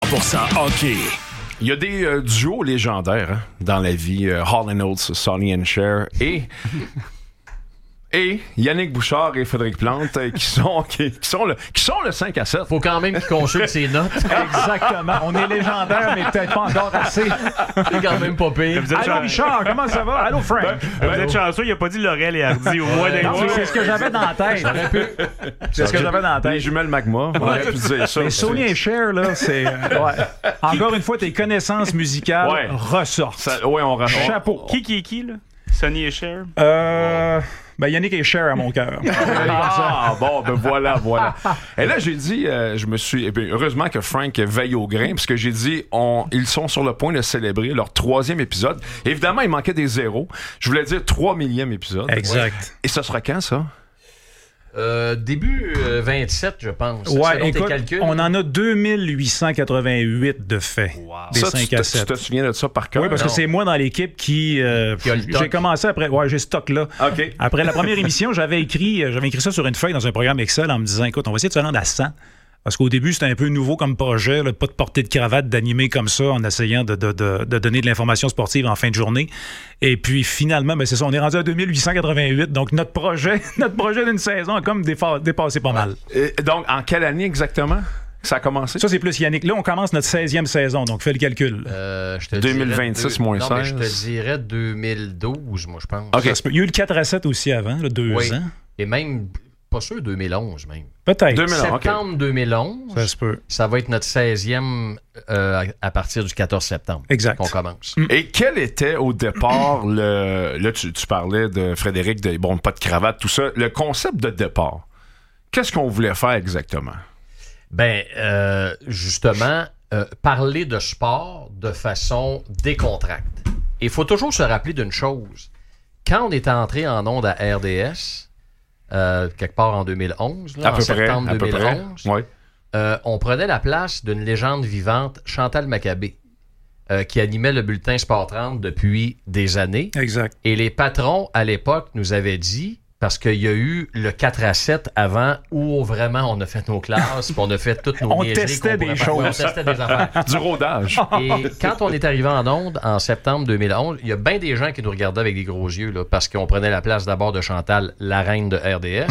100% hockey. Il y a des duos légendaires dans la vie. Hall & Oates, Sonny and Cher et Yannick Bouchard et Frédéric Plante qui sont le 5 à 7. Faut quand même qu'il consulte ses notes. Exactement. On est légendaire, mais peut-être pas encore assez. C'est quand même pas pire. Allô, Richard, comment ça va? Allô, Frank. Vous êtes chanceux, il a pas dit Laurel et Hardy au moins d'un Non, c'est ce que j'avais dans la tête. C'est ce que j'avais dans la tête. Les jumelles Magma. On aurait pu dire ça. Mais Sonny et Cher, là, c'est... ouais. Encore une fois, tes connaissances musicales ressortent. On Chapeau. Qui est qui, là? Sonny et Cher? Yannick et Cher à mon cœur. Ben voilà. Et là, j'ai dit, heureusement que Frank veille au grain, parce que j'ai dit, ils sont sur le point de célébrer leur 3e épisode. Évidemment, il manquait des zéros. Je voulais dire 3 millième épisode. Exact. Ouais. Et ça sera quand, ça? Début 27, je pense. Ouais, écoute, on en a 2888 de fait. Wow. Des ça, 5 à 7. Tu te souviens de ça par cœur? Oui, parce que c'est moi dans l'équipe qui j'ai commencé après. Ouais, j'ai ce stock-là. Okay. Après la première émission, j'avais écrit ça sur une feuille dans un programme Excel en me disant, écoute, on va essayer de se rendre à 100. Parce qu'au début, c'était un peu nouveau comme projet, là, pas de porter de cravate, d'animer comme ça, en essayant de donner de l'information sportive en fin de journée. Et puis finalement, c'est ça, on est rendu à 2888. Donc notre projet d'une saison a comme dépassé pas mal. Et donc, en quelle année exactement ça a commencé? Ça, c'est plus Yannick. Là, on commence notre 16e saison, donc fais le calcul. 2026 moins 16. Non, mais je te dirais 2012, moi, je pense. Okay. Il y a eu le 4 à 7 aussi avant, là, 2 ans. Et même... Pas sûr, 2011 même. Peut-être. Septembre 2011. Ça se peut. Ça va être notre 16e à partir du 14 septembre. Exact. Qu'on commence. Et quel était au départ Là, tu parlais de Frédéric, pas de cravate, tout ça. Le concept de départ, qu'est-ce qu'on voulait faire exactement? Justement, parler de sport de façon décontractée. Il faut toujours se rappeler d'une chose. Quand on est entré en ondes à RDS... quelque part en 2011, en septembre 2011, ouais. On prenait la place d'une légende vivante, Chantal Maccabé, qui animait le bulletin Sport 30 depuis des années. Exact. Et les patrons, à l'époque, nous avaient dit, parce qu'il y a eu le 4 à 7 avant, où vraiment on a fait nos classes, puis on a fait toutes nos niaiseries. On testait des choses. On testait des affaires. Du rodage. Et quand on est arrivé en ondes en septembre 2011, il y a bien des gens qui nous regardaient avec des gros yeux, là, parce qu'on prenait la place d'abord de Chantal, la reine de RDS,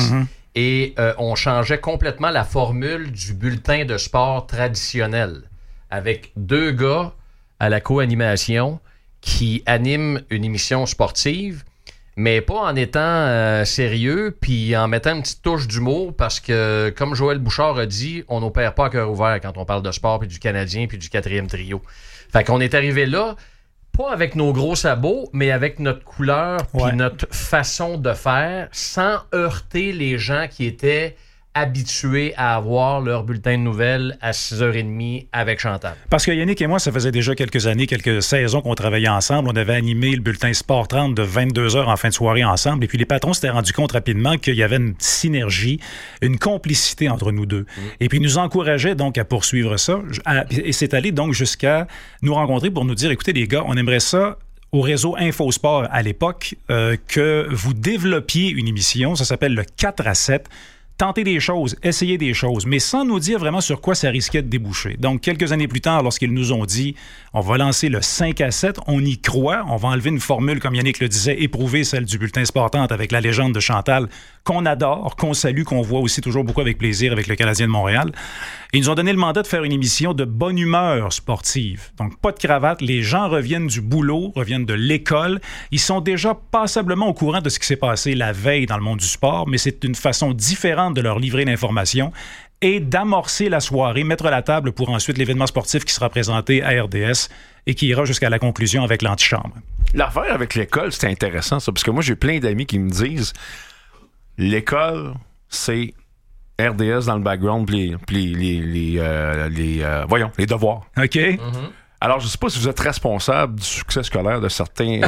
et on changeait complètement la formule du bulletin de sport traditionnel, avec 2 gars à la co-animation qui animent une émission sportive, mais pas en étant sérieux, puis en mettant une petite touche d'humour, parce que, comme Joël Bouchard a dit, on n'opère pas à cœur ouvert quand on parle de sport, puis du Canadien, puis du 4e trio. Fait qu'on est arrivé là, pas avec nos gros sabots, mais avec notre couleur, puis notre façon de faire, sans heurter les gens qui étaient habitués à avoir leur bulletin de nouvelles à 6h30 avec Chantal. Parce que Yannick et moi, ça faisait déjà quelques années, quelques saisons qu'on travaillait ensemble. On avait animé le bulletin Sport 30 de 22h en fin de soirée ensemble. Et puis les patrons s'étaient rendus compte rapidement qu'il y avait une synergie, une complicité entre nous deux. Et puis ils nous encourageaient donc à poursuivre ça. Et c'est allé donc jusqu'à nous rencontrer pour nous dire, écoutez les gars, on aimerait ça au réseau InfoSport à l'époque, que vous développiez une émission, ça s'appelle le 4 à 7, tenter des choses, essayer des choses, mais sans nous dire vraiment sur quoi ça risquait de déboucher. Donc, quelques années plus tard, lorsqu'ils nous ont dit on va lancer le 5 à 7, on y croit, on va enlever une formule, comme Yannick le disait, éprouver celle du bulletin Sport 30 avec la légende de Chantal, qu'on adore, qu'on salue, qu'on voit aussi toujours beaucoup avec plaisir avec le Canadien de Montréal. Et ils nous ont donné le mandat de faire une émission de bonne humeur sportive. Donc, pas de cravate, les gens reviennent du boulot, reviennent de l'école. Ils sont déjà passablement au courant de ce qui s'est passé la veille dans le monde du sport, mais c'est une façon différente de leur livrer l'information et d'amorcer la soirée, mettre la table pour ensuite l'événement sportif qui sera présenté à RDS et qui ira jusqu'à la conclusion avec l'antichambre. L'affaire avec l'école, c'est intéressant, ça, parce que moi, j'ai plein d'amis qui me disent l'école, c'est RDS dans le background, puis les devoirs. OK. Alors, je ne sais pas si vous êtes responsable du succès scolaire de certains...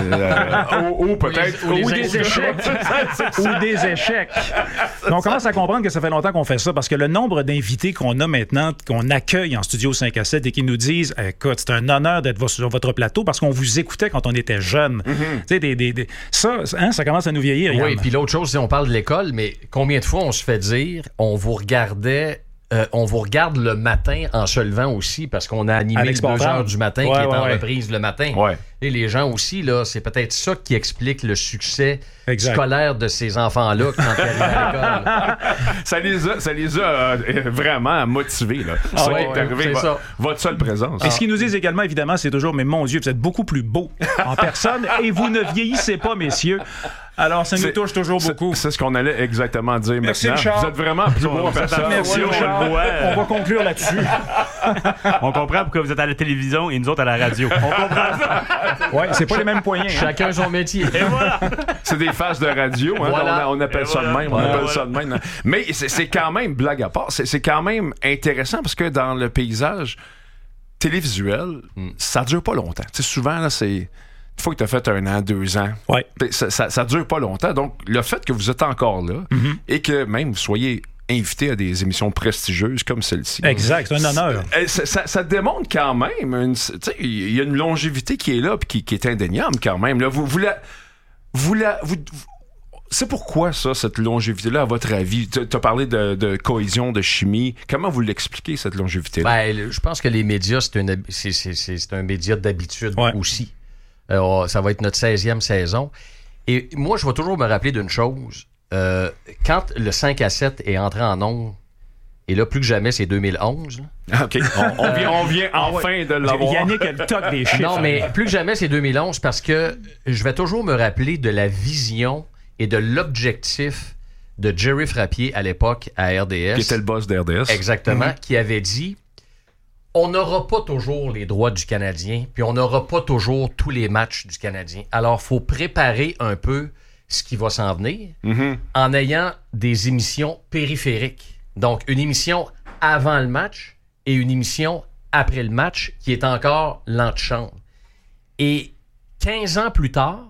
ou peut-être... Ou des échecs. Ou des échecs. Mais on commence à comprendre que ça fait longtemps qu'on fait ça, parce que le nombre d'invités qu'on a maintenant, qu'on accueille en studio 5 à 7 et qui nous disent « Écoute, c'est un honneur d'être sur votre plateau parce qu'on vous écoutait quand on était jeunes. Tu sais, ça commence à nous vieillir. Oui, puis l'autre chose, c'est on parle de l'école, mais combien de fois on se fait dire « On vous regardait on vous regarde le matin en se levant aussi, parce qu'on a animé le 2h du matin qui est en reprise le matin. Ouais. Et les gens aussi, là, c'est peut-être ça qui explique le succès Exact. scolaire de ces enfants-là quand ils arrivent à l'école. Ça les a vraiment motivés. Là. Ah Ça ouais, qui est arrivé, c'est ça. votre seule présence. Et ce qu'ils nous disent également, évidemment, c'est toujours, mais mon Dieu, vous êtes beaucoup plus beau en personne et vous ne vieillissez pas, messieurs. Alors, ça nous touche toujours beaucoup. C'est ce qu'on allait exactement dire Merci, maintenant. Richard. Vous êtes vraiment plus beau en personne. Merci, Ouais, Richard. on le voit. On va conclure là-dessus. On comprend pourquoi vous êtes à la télévision et nous autres à la radio. On comprend ça. Oui, c'est pas les mêmes poignets. Chacun son métier. Et voilà. C'est des faces de radio, hein, Voilà. on appelle ça de même. On Voilà. appelle ça de même. Mais c'est quand même, blague à part, c'est quand même intéressant parce que dans le paysage télévisuel, ça dure pas longtemps. Tu sais, souvent, là, c'est... Une fois que tu as fait 1 an, 2 ans, Ouais. ça dure pas longtemps. Donc, le fait que vous êtes encore là et que même vous soyez invité à des émissions prestigieuses comme celle-ci. Exact, c'est un honneur. Ça démontre quand même, il y a une longévité qui est là et qui est indéniable quand même. Là, c'est pourquoi ça, cette longévité-là, à votre avis? Tu as parlé de cohésion, de chimie. Comment vous l'expliquez, cette longévité-là? Ben, je pense que les médias, c'est un média d'habitude aussi. Ça va être notre 16e saison. Et moi, je vais toujours me rappeler d'une chose. Quand le 5-7 est entré en ondes, et là, plus que jamais, c'est 2011. OK. On vient enfin de l'avoir. Yannick a le toc des chiffres. Non, mais plus que jamais, c'est 2011 parce que je vais toujours me rappeler de la vision et de l'objectif de Jerry Frappier à l'époque à RDS. Qui était le boss d'RDS. Exactement, qui avait dit... On n'aura pas toujours les droits du Canadien, puis on n'aura pas toujours tous les matchs du Canadien. Alors, il faut préparer un peu ce qui va s'en venir en ayant des émissions périphériques. Donc, une émission avant le match et une émission après le match qui est encore l'antichambre. Et 15 ans plus tard,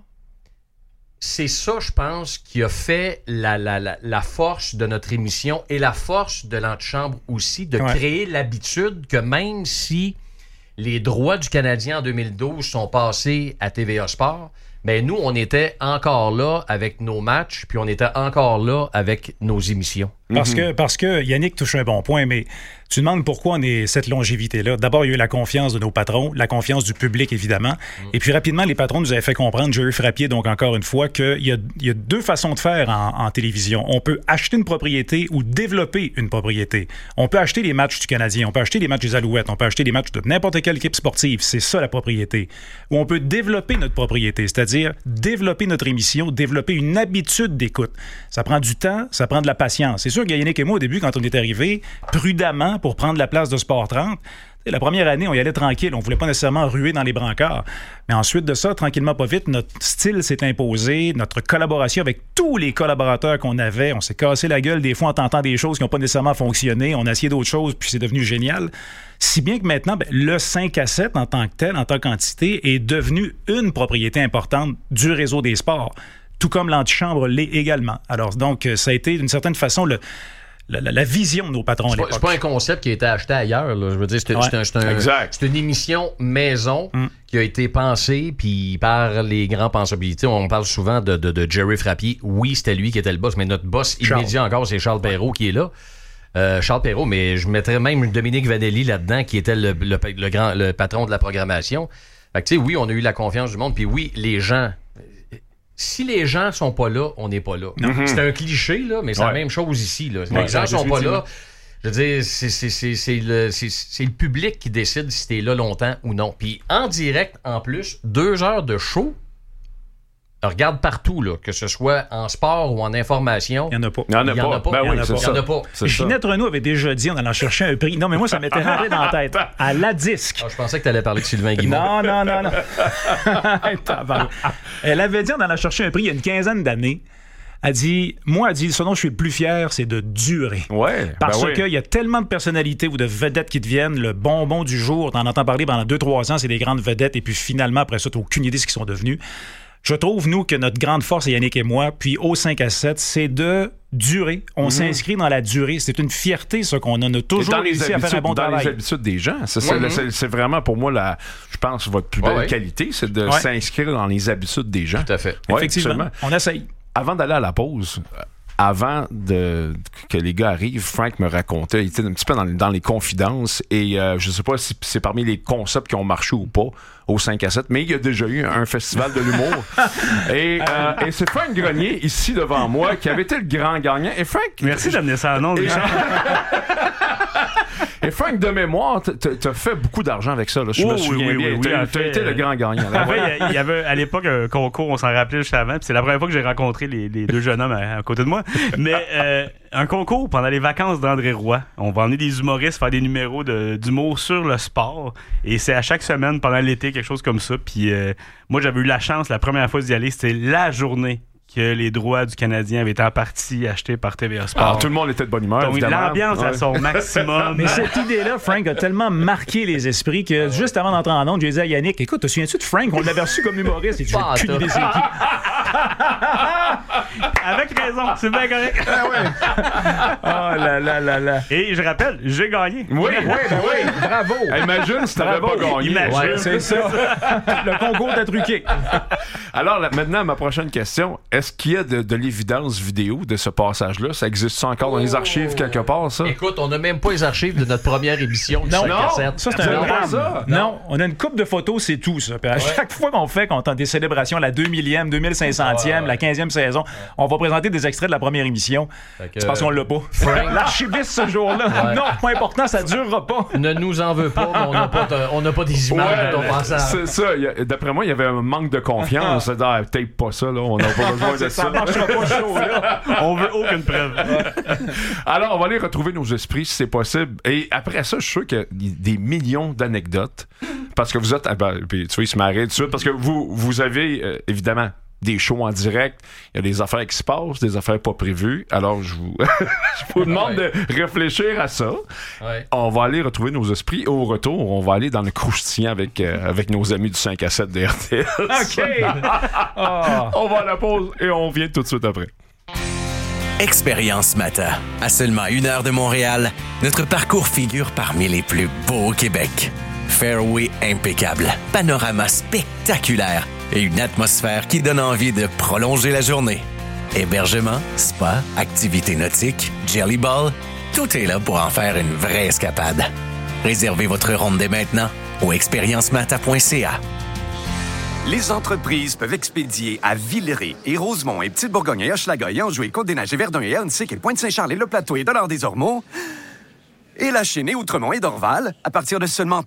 c'est ça, je pense, qui a fait la force de notre émission et la force de l'antichambre aussi, de créer l'habitude que même si les droits du Canadien en 2012 sont passés à TVA Sport, ben nous, on était encore là avec nos matchs, puis on était encore là avec nos émissions. Parce que Yannick touche un bon point, mais tu demandes pourquoi on est cette longévité-là. D'abord, il y a eu la confiance de nos patrons, la confiance du public, évidemment. Et puis, rapidement, les patrons nous avaient fait comprendre, Jerry Frappier, donc encore une fois, qu'il y a 2 façons de faire en télévision. On peut acheter une propriété ou développer une propriété. On peut acheter les matchs du Canadien, on peut acheter les matchs des Alouettes, on peut acheter les matchs de n'importe quelle équipe sportive. C'est ça, la propriété. Ou on peut développer notre propriété, c'est-à-dire développer notre émission, développer une habitude d'écoute. Ça prend du temps, ça prend de la patience. C'est sûr que Yannick et moi, au début, quand on est arrivés, prudemment, pour prendre la place de Sport 30, la première année, on y allait tranquille. On ne voulait pas nécessairement ruer dans les brancards. Mais ensuite de ça, tranquillement, pas vite, notre style s'est imposé, notre collaboration avec tous les collaborateurs qu'on avait. On s'est cassé la gueule des fois en tentant des choses qui n'ont pas nécessairement fonctionné. On a essayé d'autres choses, puis c'est devenu génial. Si bien que maintenant, le 5-7 en tant que tel, en tant qu'entité, est devenu une propriété importante du réseau des sports, tout comme l'antichambre l'est également. Alors, donc, ça a été d'une certaine façon la vision de nos patrons à l'époque. C'est pas un concept qui a été acheté ailleurs. Là. Je veux dire, c'est une émission maison qui a été pensée puis par les grands pensabilités. On parle souvent de Jerry Frappier. Oui, c'était lui qui était le boss, mais notre boss immédiat encore, c'est Charles Perrault qui est là. Charles Perrault, mais je mettrais même Dominique Vanelli là-dedans, qui était le patron de la programmation. Fait que, tu sais, oui, on a eu la confiance du monde, puis oui, les gens... Si les gens sont pas là, on n'est pas là. C'est un cliché, là, mais c'est la même chose ici. Là. Les gens sont pas là. Je veux dire, c'est le public qui décide si t'es là longtemps ou non. Puis en direct, en plus, 2 heures de show, regarde partout, là, que ce soit en sport ou en information. Il n'y en a pas. Il n'y en a pas. Ben oui, c'est ça. Il n'y en a pas. Ginette Renaud avait déjà dit, on allant chercher un prix. Non, mais moi, ça m'était rentré dans la tête. À la disque. Ah, je pensais que tu allais parler de Sylvain Guimond. Non. Elle avait dit, on allant chercher un prix il y a une 15aine d'années. Elle dit, ce dont je suis le plus fier, c'est de durer. Ouais. Parce qu'il y a tellement de personnalités ou de vedettes qui deviennent le bonbon du jour. T'en entends parler pendant 2-3 ans, c'est des grandes vedettes. Et puis finalement, après ça, t'as aucune idée de ce qu'ils sont devenus. Je trouve, nous, que notre grande force, et Yannick et moi, puis au 5-7, c'est de durer. On s'inscrit dans la durée. C'est une fierté, ça, qu'on a. On a toujours réussi à faire un bon travail. Dans les habitudes des gens. C'est vraiment, pour moi, je pense, votre plus belle qualité, c'est de s'inscrire dans les habitudes des gens. Tout à fait. Effectivement. On essaye. Avant d'aller à la pause... avant que les gars arrivent, Frank me racontait, il était un petit peu dans les confidences et je sais pas si c'est parmi les concepts qui ont marché ou pas au 5 à 7, mais il y a déjà eu un festival de l'humour. et c'est Frank Grenier, ici devant moi, qui avait été le grand gagnant. Et Frank... Merci d'amener ça en nom, Richard. Et Frank, de mémoire, t'as fait beaucoup d'argent avec ça. Là. Je me souviens bien. T'as été le grand gagnant. Il y avait à l'époque un concours, on s'en rappelait juste avant. Puis c'est la première fois que j'ai rencontré les deux jeunes hommes à côté de moi. Mais un concours pendant les vacances d'André Roy. On va emmener des humoristes faire des numéros d'humour sur le sport. Et c'est à chaque semaine pendant l'été, quelque chose comme ça. Puis moi, j'avais eu la chance, la première fois d'y aller, c'était la journée que les droits du Canadien avaient été en partie achetés par TVA Sport. Alors, tout le monde était de bonne humeur, donc, évidemment. l'ambiance à son maximum. Mais cette idée-là, Frank, a tellement marqué les esprits que juste avant d'entrer en onde, j'ai dit à Yannick, écoute, te souviens-tu de Frank? On l'avait reçu comme humoriste et tu as aucune idée c'est qui. Avec raison, c'est bien correct. Oh là là là là. Et je rappelle, j'ai gagné. Oui, Bravo. Imagine si t'avais pas gagné. Imagine. Ouais, c'est ça. Le concours t'a truqué. Alors, maintenant, ma prochaine question. Est-ce qu'il y a de l'évidence vidéo de ce passage-là? Ça existe-tu encore dans les archives quelque part, ça? Écoute, on n'a même pas les archives de notre première émission du 5 à 7. Ça, c'est un Non, drame. ça. Non, on a une couple de photos, c'est tout, ça. Puis à chaque fois qu'on a des célébrations, la 2000e, 2500e, la 15e saison, on va présenter des extraits de la première émission. C'est parce qu'on l'a pas. L'archiviste, ce jour-là. Ouais. Non, pas important, ça durera pas. Ne nous en veux pas, mais on n'a pas des images de ton passage. C'est ça. D'après moi, il y avait un manque de confiance. C'est peut-être pas ça, là. On n'a pas besoin de ça. Ça marchera pas chaud, là. On veut aucune preuve. Alors, on va aller retrouver nos esprits si c'est possible. Et après ça, je suis sûr qu'il y a des millions d'anecdotes. Parce que vous êtes... puis, tu vois, il se marrait tout de suite. Parce que vous avez, évidemment, des shows en direct. Il y a des affaires qui se passent, des affaires pas prévues. Alors, je vous demande de réfléchir à ça. Ouais. On va aller retrouver nos esprits. Au retour, on va aller dans le croustillant avec nos amis du 5 à 7 de RTS. OK. On va à la pause et on vient tout de suite après. Expérience Mata. À seulement 1 heure de Montréal, notre parcours figure parmi les plus beaux au Québec. Fairway impeccable, panorama spectaculaire et une atmosphère qui donne envie de prolonger la journée. Hébergement, spa, activités nautiques, jelly ball, tout est là pour en faire une vraie escapade. Réservez votre ronde dès maintenant au expériencemata.ca. Les entreprises peuvent expédier à Villeray et Rosemont et Petite-Bourgogne et Hochelaga et Anjou et Côte-des-Neiges et Verdun et Ahuntsic et Pointe-Saint-Charles et Le Plateau et Dollard-des-Ormeaux et La Chênaie, Outremont et Dorval à partir de seulement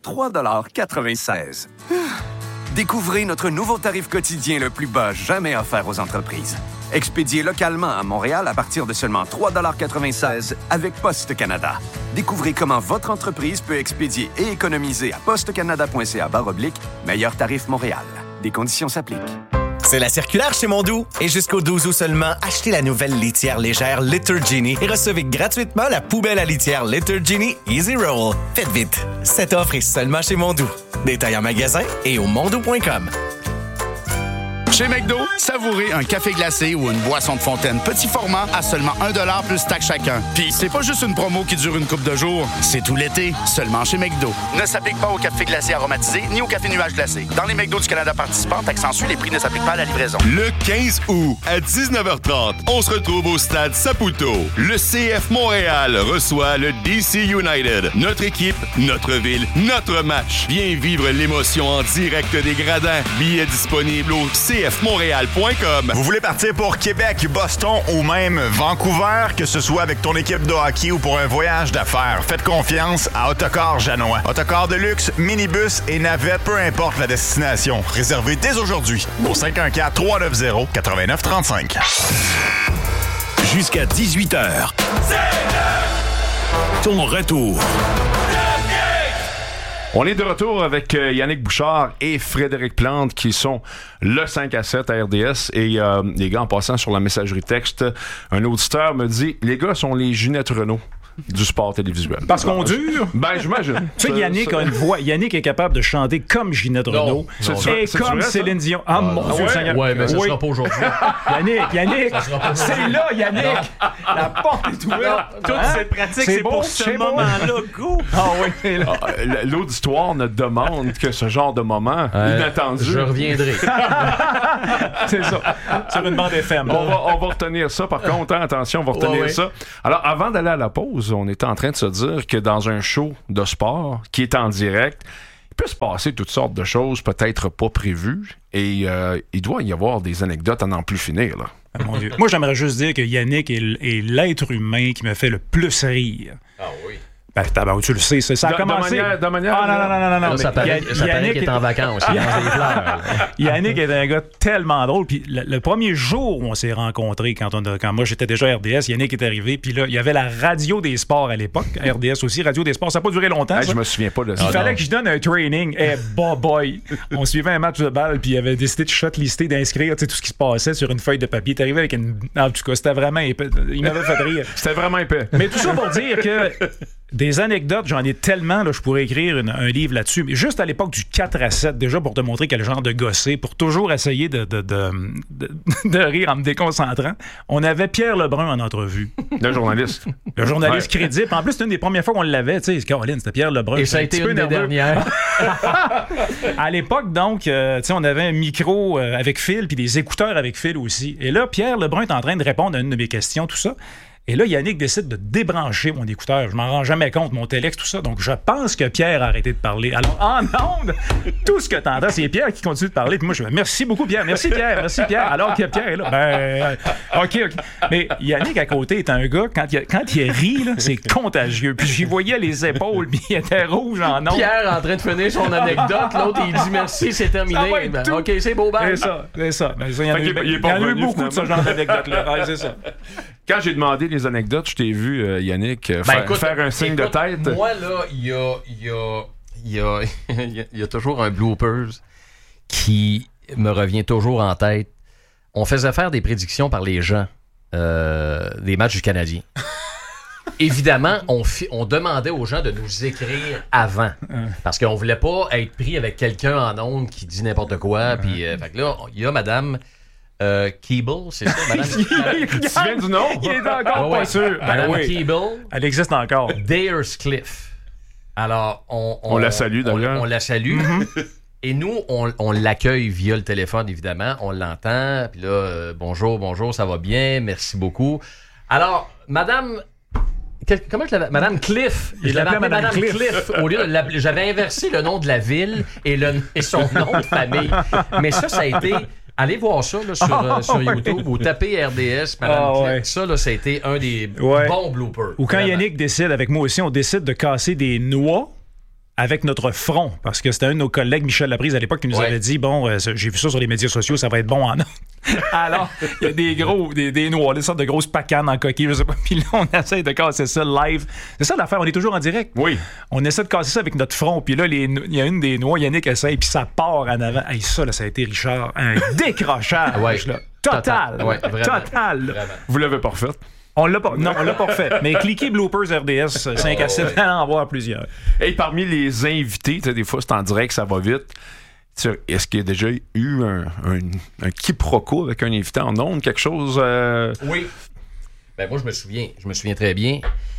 3,96 $. Découvrez notre nouveau tarif quotidien le plus bas jamais offert aux entreprises. Expédié localement à Montréal à partir de seulement 3,96 $ avec Poste Canada. Découvrez comment votre entreprise peut expédier et économiser à postecanada.ca/meilleur tarif Montréal. Des conditions s'appliquent. C'est la circulaire chez Mondou. Et jusqu'au 12 août seulement, achetez la nouvelle litière légère Litter Genie et recevez gratuitement la poubelle à litière Litter Genie Easy Roll. Faites vite, cette offre est seulement chez Mondou. Détail en magasin et au mondou.com. Chez McDo, savourez un café glacé ou une boisson de fontaine petit format à seulement 1 $ plus taxe chacun. Puis c'est pas juste une promo qui dure une couple de jours, c'est tout l'été, seulement chez McDo. Ne s'applique pas au café glacé aromatisé ni au café nuage glacé. Dans les McDo du Canada participants, taxe sensu, les prix ne s'appliquent pas à la livraison. Le 15 août à 19h30, on se retrouve au stade Saputo. Le CF Montréal reçoit le DC United. Notre équipe, notre ville, notre match. Viens vivre l'émotion en direct des gradins. Billets disponibles au cfmontréal.com. Vous voulez partir pour Québec, Boston ou même Vancouver, que ce soit avec ton équipe de hockey ou pour un voyage d'affaires, faites confiance à Autocar Janois. Autocar de luxe, minibus et navette, peu importe la destination. Réservez dès aujourd'hui au 514-390-8935. Jusqu'à 18h. Ton retour. On est de retour avec Yannick Bouchard et Frédéric Plante qui sont le 5 à 7 à RDS. Et les gars, en passant sur la messagerie texte, un auditeur me dit « Les gars sont les Ginette Renault du sport télévisuel. Parce qu'on dure. Ben, j'imagine. Tu sais, Yannick a une voix. Yannick est capable de chanter comme Ginette Renault et comme Céline Dion. Ah, mon Dieu Seigneur. Ouais, mais ça sera pas aujourd'hui. Yannick, c'est là, Yannick. La porte est ouverte. Toute cette pratique, c'est beau, pour ce moment-là. Go! Ah oui, c'est là. L'auditoire ne demande que ce genre de moment inattendu. Je reviendrai. C'est ça. Sur une bande FM. On va retenir ça, par contre. Attention, on va retenir ça. Alors, avant d'aller à la pause, on était en train de se dire que dans un show de sport qui est en direct, il peut se passer toutes sortes de choses peut-être pas prévues et il doit y avoir des anecdotes à n'en plus finir, là. Mon Dieu. Moi, j'aimerais juste dire que Yannick est l'être humain qui me fait le plus rire. Ah oui. Ben, tu le sais, ça a commencé. De manière Ah non. Ça paraît qu'il est en vacances. Il lance des fleurs. Yannick est un gars tellement drôle. Puis le premier jour où on s'est rencontrés, quand moi j'étais déjà à RDS, Yannick est arrivé. Puis là, il y avait la radio des sports à l'époque. RDS aussi, radio des sports. Ça n'a pas duré longtemps. Je me souviens pas de ça. Il fallait que je donne un training. Boy. On suivait un match de balle. Puis il avait décidé de shortlister, d'inscrire tout ce qui se passait sur une feuille de papier. Il est arrivé avec une. En tout cas, c'était vraiment épais. Il m'avait fait rire. C'était vraiment épais. Mais tout ça pour dire que. Des anecdotes, j'en ai tellement, là, je pourrais écrire un livre là-dessus. Mais juste à l'époque du 4-7, déjà pour te montrer quel genre de gossé, pour toujours essayer de rire en me déconcentrant, on avait Pierre Lebrun en entrevue. Le journaliste. Le journaliste crédible. En plus, c'était une des premières fois qu'on l'avait. Tu sais, Caroline, c'était Pierre Lebrun. Et ça a été une des dernières. À l'époque, donc, tu sais, on avait un micro avec fil, puis des écouteurs avec fil aussi. Et là, Pierre Lebrun est en train de répondre à une de mes questions, tout ça. Et là, Yannick décide de débrancher mon écouteur. Je m'en rends jamais compte, mon téléx, tout ça. Donc, je pense que Pierre a arrêté de parler. Alors, en ondes, tout ce que t'entends, c'est Pierre qui continue de parler. Puis moi, je dis merci beaucoup, Pierre. Merci, Pierre. Merci, Pierre. Alors que Pierre est là. OK. Mais Yannick, à côté, est un gars, quand il rit, là, c'est contagieux. Puis j'y voyais les épaules, puis il était rouge en ondes. Pierre en train de finir son anecdote. L'autre, il dit merci, c'est terminé. OK, c'est beau, ben. C'est ça. Mais il y en a eu beaucoup de ce genre d'anecdotes-là. Ouais, c'est ça. Quand j'ai demandé les anecdotes, je t'ai vu, Yannick, faire un signe de tête. Moi, là, il y a toujours un bloopers qui me revient toujours en tête. On faisait faire des prédictions par les gens des matchs du Canadien. Évidemment, on demandait aux gens de nous écrire avant. Parce qu'on voulait pas être pris avec quelqu'un en ondes qui dit n'importe quoi. Puis, fait que là, il y a Madame... Keeble, c'est ça, Madame? Tu viens du nom? Il est encore pas sûr. Madame Keeble. Elle existe encore. Dayerscliff. Alors, on la salue d'ailleurs. On la salue. Et nous, on l'accueille via le téléphone, évidemment. On l'entend. Puis là, bonjour, ça va bien. Merci beaucoup. Alors, Madame... Comment je l'avais... Madame Cliff. Je l'avais appelée Madame Cliff. Au lieu de j'avais inversé le nom de la ville et son nom de famille. Mais ça a été... Allez voir ça là, sur YouTube ou tapez RDS, Madame Cliff. Ça, là, ça a été un des bons bloopers. Ou quand Yannick décide, avec moi aussi, on décide de casser des noix avec notre front. Parce que c'était un de nos collègues, Michel Laprise, à l'époque, qui nous avait dit, j'ai vu ça sur les médias sociaux, ça va être bon en Alors, il y a des noix, des sortes de grosses pacanes en coquille, je sais pas. Puis là, on essaie de casser ça live. C'est ça l'affaire, on est toujours en direct. Oui. On essaie de casser ça avec notre front. Puis là, il y a une des noix, Yannick essaie, puis ça part en avant. Hey, ça, là, ça a été, Richard, un décrochage. Là. Total. Total. Vous l'avez pas refait? On l'a pas refait. Mais cliquez Bloopers RDS 5 à 7, allez en voir plusieurs. Et parmi les invités, des fois, c'est en direct, ça va vite. Est-ce qu'il y a déjà eu un quiproquo avec un invité en ondes, quelque chose? Oui. Ben moi, je me souviens très bien.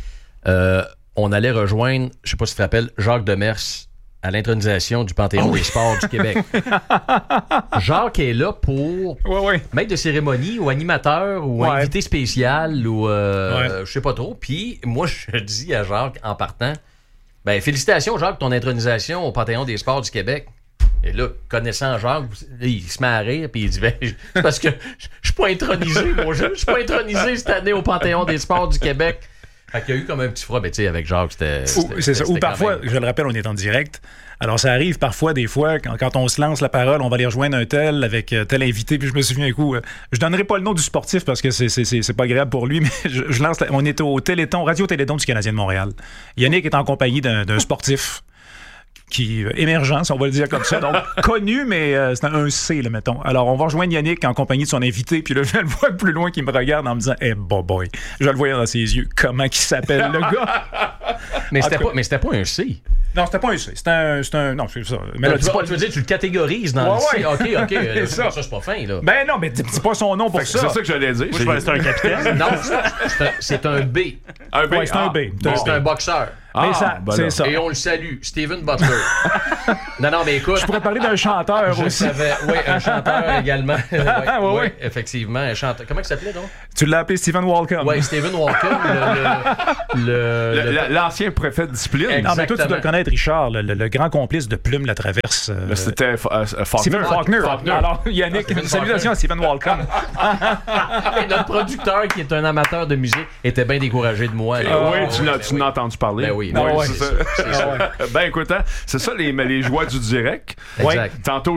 On allait rejoindre, je sais pas si tu te rappelles, Jacques Demers à l'intronisation du Panthéon des sports du Québec. Jacques est là pour maître de cérémonie ou animateur ou invité spécial ou je sais pas trop. Puis moi, je dis à Jacques en partant, ben félicitations Jacques, ton intronisation au Panthéon des sports du Québec. Et là, connaissant Jacques, il se met à rire puis il dit c'est parce que je suis pas intronisé, moi, je suis pas intronisé cette année au Panthéon des sports du Québec. Fait qu'il y a eu comme un petit froid, mais tu sais, avec Jacques, c'était ça. Ou parfois, je le rappelle, on est en direct. Alors, ça arrive parfois, des fois, quand on se lance la parole, on va aller rejoindre un tel avec tel invité. Puis je me souviens un coup, je donnerai pas le nom du sportif parce que c'est pas agréable pour lui, mais je lance. On est au Téléthon, Radio Téléthon du Canadien de Montréal. Yannick est en compagnie d'un sportif. émergence, on va le dire comme ça. Donc, connu, mais c'est un C, là, mettons. Alors, on va rejoindre Yannick en compagnie de son invité, puis là, je le vois plus loin qui me regarde en me disant « Eh, boy, je le voyais dans ses yeux. Comment il s'appelle, le gars? » Mais c'était pas un C. Non, c'était pas un C. C'était un... Non, c'est ça. Mais là, tu veux dire, tu le catégorises dans le C. OK. ça, c'est pas fin, là. Ben non, mais dis pas son nom pour ça. C'est ça que j'allais dire. Moi, je pensais que c'était un capitaine. Non, c'est un B. Un B. Ouais, c'est un B. C'est un boxeur. Mais ça, c'est ça. Et on le salue, Steven Butler. non, mais écoute. Je pourrais parler d'un chanteur aussi. Oui, un chanteur également. Oui, effectivement, un chanteur. Comment il s'appelait, donc? Tu l'as appelé Stephen Walcom. Oui, Stephen Walcom, l'ancien préfet de discipline. Non, mais toi, tu dois le connaître, Richard, le grand complice de Plume la Traverse. C'était Faulkner. Stephen Faulkner. Alors, Yannick, salutations à Stephen Walcom. Et notre producteur, qui est un amateur de musique, était bien découragé de moi. Oui, tu l'as entendu parler. Ben oui. C'est ça. Ben écoute, c'est ça les joies du direct. Exact. Tantôt,